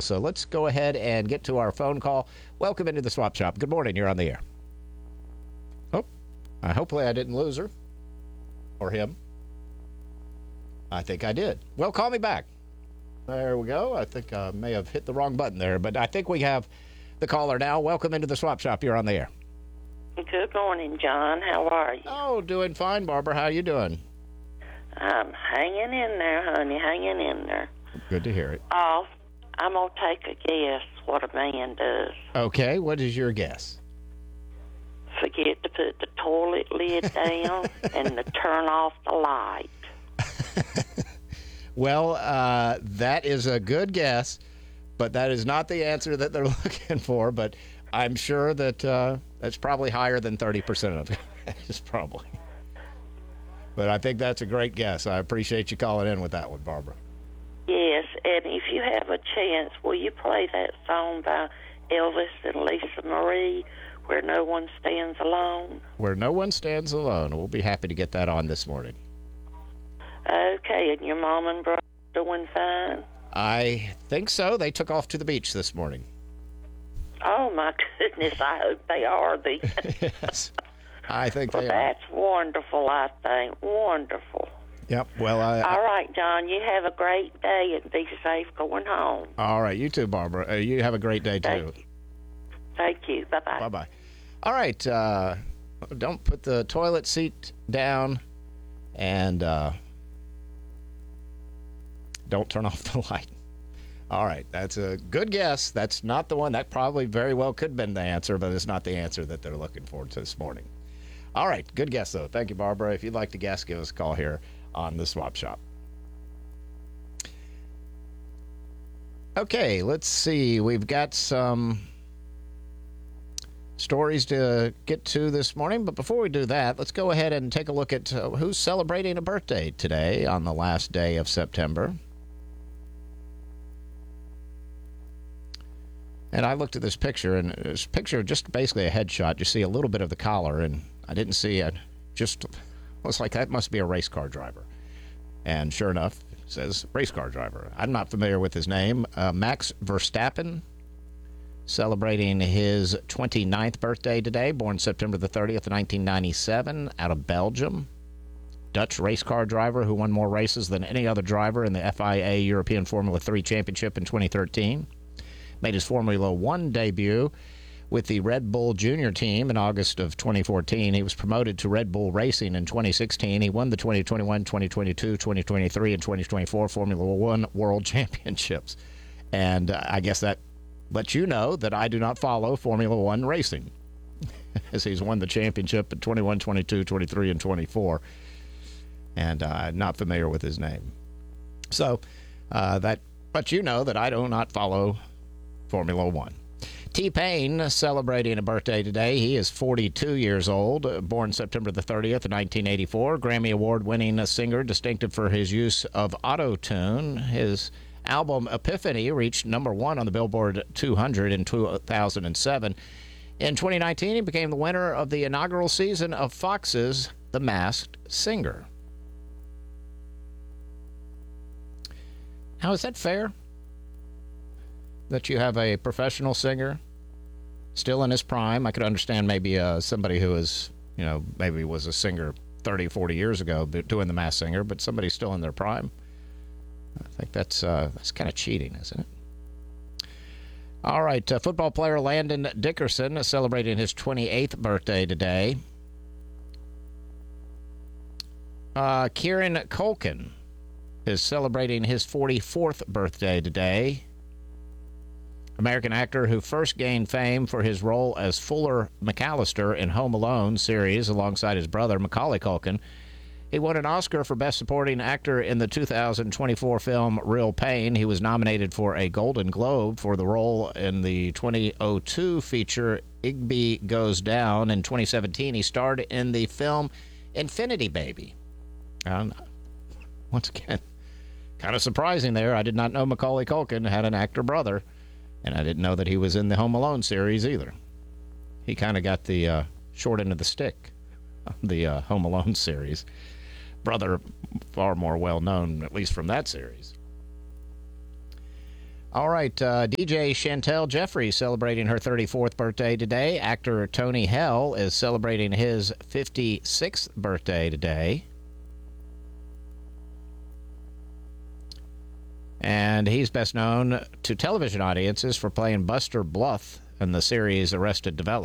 So let's go ahead and get to our phone call. Welcome into the Swap Shop. Good morning. You're on the air. Oh, hopefully I didn't lose her or him. I think I did. Well, call me back. There we go. I think I may have hit the wrong button there, but I think we have the caller now. Welcome into the Swap Shop. You're on the air. Good morning, John. How are you? Oh, doing fine, Barbara. How you doing? I'm hanging in there, honey, hanging in there. Good to hear it. I'm going to take a guess what a man does. Okay, what is your guess? Forget to put the toilet lid down and to turn off the light. Well, that is a good guess, but that is not the answer that they're looking for. But I'm sure that that's probably higher than 30% of it. It's probably. But I think that's a great guess. I appreciate you calling in with that one, Barbara. Yes, and if you have a chance, will you play that song by Elvis and Lisa Marie, Where No One Stands Alone? Where No One Stands Alone. We'll be happy to get that on this morning. Okay, and your mom and brother doing fine? I think so. They took off to the beach this morning. Oh, my goodness, I hope they are. Yes, I think they are. That's wonderful, I think. Wonderful. Yep, well, all right, John, you have a great day and be safe going home. All right, you too, Barbara. You have a great day, too. Thank you. Bye-bye. Bye-bye. All right, don't put the toilet seat down and don't turn off the light. All right, that's a good guess. That's not the one. That probably very well could have been the answer, but it's not the answer that they're looking for this morning. All right, good guess, though. Thank you, Barbara. If you'd like to guess, give us a call here on the Swap Shop. Okay, let's see. We've got some stories to get to this morning, but before we do that, let's go ahead and take a look at who's celebrating a birthday today on the last day of September. And I looked at this picture, and this picture just basically a headshot. You see a little bit of the collar, and I didn't see it. Just looks like that must be a race car driver. And sure enough, it says race car driver. I'm not familiar with his name. Max Verstappen, celebrating his 29th birthday today, born September the 30th, 1997, out of Belgium. Dutch race car driver who won more races than any other driver in the FIA European Formula 3 Championship in 2013. Made his Formula One debut with the Red Bull Junior team in August of 2014. He was promoted to Red Bull Racing in 2016. He won the 2021, 2022, 2023, and 2024 Formula One World Championships. And I guess that lets you know that I do not follow Formula One racing, as he's won the championship in 21, 22, 23, and 24. And I'm not familiar with his name. So that lets you know that I do not follow Formula One. T-Pain celebrating a birthday today. He is 42 years old, born September the 30th, 1984. Grammy Award-winning singer, distinctive for his use of auto-tune. His album Epiphany reached number one on the Billboard 200 in 2007. In 2019, he became the winner of the inaugural season of Fox's The Masked Singer. Now, is that fair? That you have a professional singer still in his prime? I could understand maybe somebody who is, maybe was a singer 30, 40 years ago doing The Masked Singer, but somebody still in their prime. I think that's kind of cheating, isn't it? All right, football player Landon Dickerson is celebrating his 28th birthday today. Kieran Culkin is celebrating his 44th birthday today. American actor who first gained fame for his role as Fuller McAllister in Home Alone series alongside his brother Macaulay Culkin. He won an Oscar for Best Supporting Actor in the 2024 film Real Pain. He was nominated for a Golden Globe for the role in the 2002 feature Igby Goes Down. In 2017, he starred in the film Infinity Baby. Once again, kind of surprising there. I did not know Macaulay Culkin had an actor brother. And I didn't know that he was in the Home Alone series either. He kind of got the short end of the stick of the Home Alone series. Brother, far more well-known, at least from that series. All right, DJ Chantel Jeffrey celebrating her 34th birthday today. Actor Tony Hell is celebrating his 56th birthday today. And he's best known to television audiences for playing Buster Bluth in the series Arrested Development.